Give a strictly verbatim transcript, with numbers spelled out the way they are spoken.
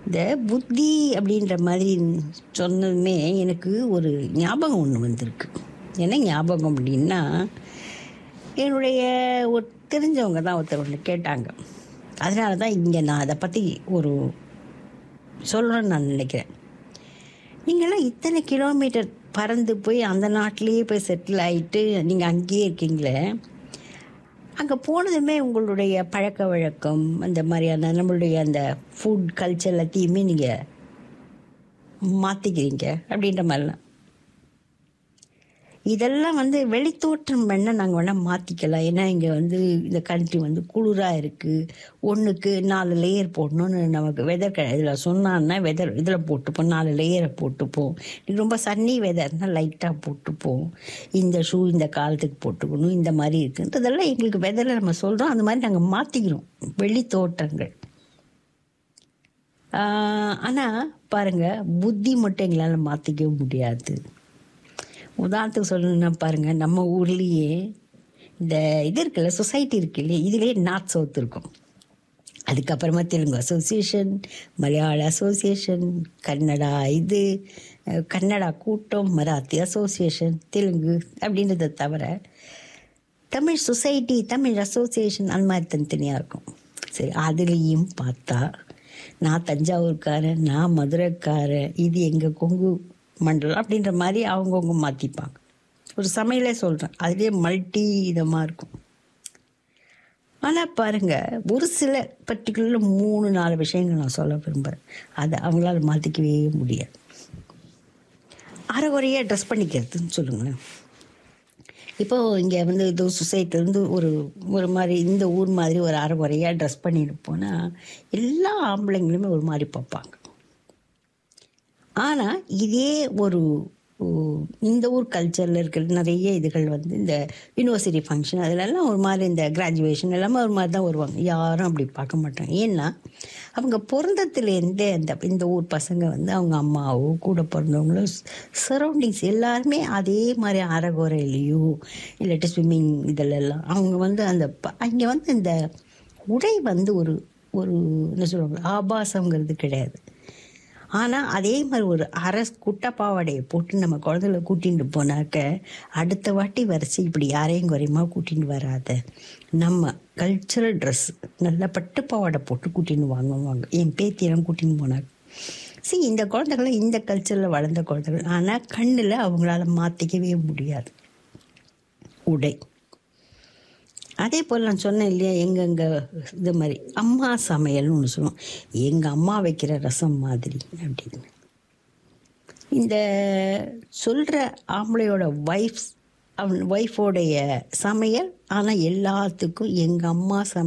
இந்த புத்தி அப்படின்ற மாதிரி சொன்னதுமே எனக்கு ஒரு ஞாபகம் ஒன்று வந்திருக்கு. என்ன ஞாபகம் அப்படின்னா, என்னுடைய ஒரு தெரிஞ்சவங்க தான் ஒருத்தர் ஒன்று கேட்டாங்க. அதனால தான் இங்கே நான் அதை பற்றி ஒரு சொல்லணும்னு நான் நினைக்கிறேன். நீங்கள்லாம் இத்தனை கிலோமீட்டர் பறந்து போய் அந்த நாட்டிலேயே போய் செட்டில் ஆகிட்டு நீங்கள் அங்கேயே இருக்கீங்களே, அங்கே போனதுமே உங்களுடைய பழக்க வழக்கம் அந்த மாதிரியான நம்மளுடைய அந்த ஃபுட் கல்ச்சர் எல்லாத்தையுமே நீங்கள் மாற்றிக்கிறீங்க அப்படின்ற மாதிரிலாம். இதெல்லாம் வந்து வெளித்தோற்றம் வேணால் நாங்கள் வேணால் மாற்றிக்கலாம். ஏன்னா இங்கே வந்து இந்த கண்ட்ரி வந்து குளிராக இருக்குது, ஒன்றுக்கு நாலு லேயர் போடணும்னு நமக்கு வெதர் க இதில் சொன்னான்னா வெதர் இதில் போட்டுப்போம், நாலு லேயரை போட்டுப்போம். ரொம்ப சன்னி வெதர்னால் லைட்டாக போட்டுப்போம், இந்த ஷூ இந்த காலத்துக்கு போட்டுக்கணும், இந்த மாதிரி இருக்குன்றதெல்லாம் எங்களுக்கு வெதரில் நம்ம சொல்கிறோம். அந்த மாதிரி நாங்கள் மாற்றிக்கிறோம் வெளித்தோற்றங்கள். ஆனால் பாருங்கள், புத்தி மட்டும் எங்களால் மாற்றிக்கவே முடியாது. உதாரணத்துக்கு சொல்லணுன்னா பாருங்கள், நம்ம ஊர்லேயே இந்த இது இருக்குல்ல, சொசைட்டி இருக்கு இல்லையா, இதுலேயே நார்த் சவுத் இருக்கும். அதுக்கப்புறமா தெலுங்கு அசோசியேஷன், மலையாள அசோசியேஷன், கன்னடா இது கன்னடா கூட்டம், மராத்தி அசோசியேஷன், தெலுங்கு அப்படின்றத தவிர தமிழ் சொசைட்டி, தமிழ் அசோசியேஷன் அந்த மாதிரி தனித்தனியாக இருக்கும். சரி, அதுலேயும் பார்த்தா நான் தஞ்சாவூர்காரன், நான் மதுரைக்காரன், இது எங்கள் கொங்கு மண்டலம் அப்படின்ற மாதிரி அவங்கவுங்க மாற்றிப்பாங்க. ஒரு சமையலே சொல்கிறேன், அதுலேயே மல்டி இதமாக இருக்கும். ஆனால் பாருங்கள், ஒரு சில பர்டிகுலர் மூணு நாலு விஷயங்கள் நான் சொல்ல விரும்புகிறேன். அதை அவங்களால மாற்றிக்கவே முடியாது. அரைகுறையாக ட்ரெஸ் பண்ணிக்கிறதுன்னு சொல்லுங்களேன். இப்போது இங்கே வந்து இது சொசைட்டிலேருந்து ஒரு ஒரு மாதிரி இந்த ஊர் மாதிரி ஒரு அரைகுறையாக ட்ரெஸ் பண்ணிட்டு போனால் எல்லா ஆம்பளைங்களுமே ஒரு மாதிரி பார்ப்பாங்க. ஆனால் இதே ஒரு இந்த ஊர் கல்ச்சரில் இருக்கிற நிறைய இதுகள் வந்து இந்த யூனிவர்சிட்டி ஃபங்க்ஷன் அதிலெல்லாம் ஒரு மாதிரி இந்த கிராஜுவேஷன் எல்லாமே ஒரு மாதிரி தான் வருவாங்க. யாரும் அப்படி பார்க்க மாட்டாங்க. ஏன்னா அவங்க பிறந்ததுலேருந்தே அந்த இந்த ஊர் பசங்க வந்து அவங்க அம்மாவோ கூட பிறந்தவங்களோ சரௌண்டிங்ஸ் எல்லாருமே அதே மாதிரி அரைகுறையிலையோ இல்லாட்டி ஸ்விம்மிங் இதிலெல்லாம் அவங்க வந்து அந்த அங்கே வந்து இந்த உடை வந்து ஒரு ஒரு என்ன சொல்லுவாங்க, ஆபாசங்கிறது கிடையாது. ஆனால் அதே மாதிரி ஒரு அரை குட்டப்பாவடையை போட்டு நம்ம குழந்தைகளை கூட்டிகிட்டு போனாக்க அடுத்த வாட்டி வரிசை இப்படி யாரையும் குறையமா கூட்டிகிட்டு வராத, நம்ம கல்ச்சரல் ட்ரெஸ் நல்ல பட்டு பாவாடை போட்டு கூட்டின்னு வாங்குவாங்க. என் பேத்தியெல்லாம் கூட்டின்னு போனாங்க. சரி, இந்த குழந்தைகளை இந்த கல்ச்சரில் வளர்ந்த குழந்தைகள். ஆனால் கண்ணில் அவங்களால மாற்றிக்கவே முடியாது உடை. அதே போல் நான் சொன்னேன் இல்லையா, எங்கெங்க இது மாதிரி அம்மா சமையல்னு ஒன்று சொல்லுவோம், எங்கள் அம்மா வைக்கிற ரசம் மாதிரி அப்படின்னு. இந்த சொல்கிற ஆம்பளையோட ஒய்ஃப்ஸ் அவன் ஒய்ஃபோடைய சமையல், ஆனால் எல்லாத்துக்கும் எங்கள் அம்மா சமையல்